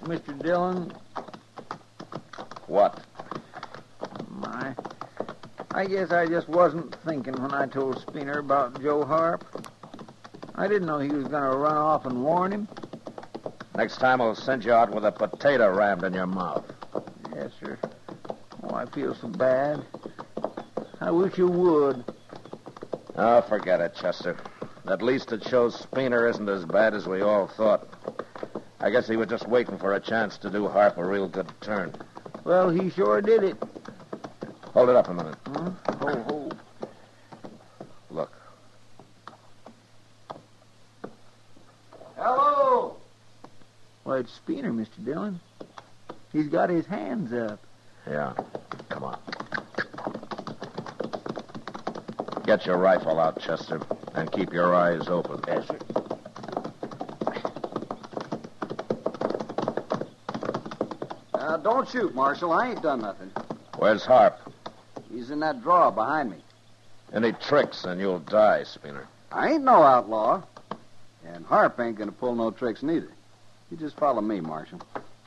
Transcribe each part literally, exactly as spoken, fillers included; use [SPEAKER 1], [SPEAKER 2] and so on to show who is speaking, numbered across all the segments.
[SPEAKER 1] Mister Dillon.
[SPEAKER 2] What?
[SPEAKER 1] My, I guess I just wasn't thinking when I told Spooner about Joe Harp. I didn't know he was going to run off and warn him.
[SPEAKER 2] Next time I'll send you out with a potato rammed in your mouth.
[SPEAKER 1] Yes, sir. Oh, I feel so bad. I wish you would.
[SPEAKER 2] Oh, forget it, Chester. At least it shows Spooner isn't as bad as we all thought. I guess he was just waiting for a chance to do Harp a real good turn.
[SPEAKER 1] Well, he sure did it.
[SPEAKER 2] Hold it up a minute.
[SPEAKER 1] Huh? Ho, ho.
[SPEAKER 2] Look.
[SPEAKER 1] Hello! Why, it's Spooner, Mister Dillon. He's got his hands up.
[SPEAKER 2] Yeah. Come on. Get your rifle out, Chester, and keep your eyes open.
[SPEAKER 1] Yes, sir.
[SPEAKER 3] Uh, don't shoot, Marshal. I ain't done nothing.
[SPEAKER 2] Where's Harp?
[SPEAKER 3] He's in that drawer behind me.
[SPEAKER 2] Any tricks, and you'll die, Spooner.
[SPEAKER 3] I ain't no outlaw. And Harp ain't gonna pull no tricks neither. You just follow me, Marshal.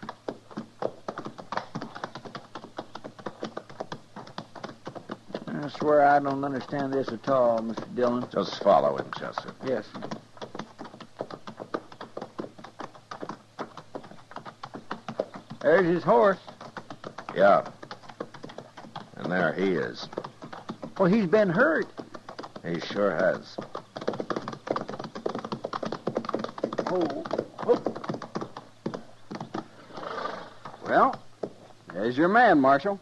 [SPEAKER 1] I swear I don't understand this at all, Mister Dillon.
[SPEAKER 2] Just follow him, Chester.
[SPEAKER 1] Yes, sir. There's his horse.
[SPEAKER 2] Yeah. And there he is.
[SPEAKER 1] Well, he's been hurt.
[SPEAKER 2] He sure has.
[SPEAKER 1] Oh, oh.
[SPEAKER 3] Well, there's your man, Marshal.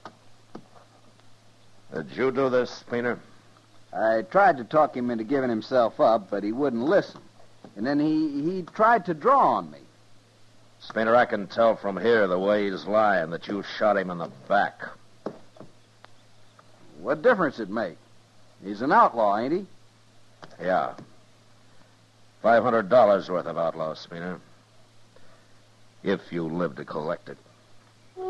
[SPEAKER 2] Did you do this, Spooner?
[SPEAKER 3] I tried to talk him into giving himself up, but he wouldn't listen. And then he, he tried to draw on me.
[SPEAKER 2] Spooner, I can tell from here the way he's lying that you shot him in the back.
[SPEAKER 3] What difference it make? He's an outlaw, ain't he?
[SPEAKER 2] Yeah. Five hundred dollars worth of outlaw, Spooner. If you live to collect it.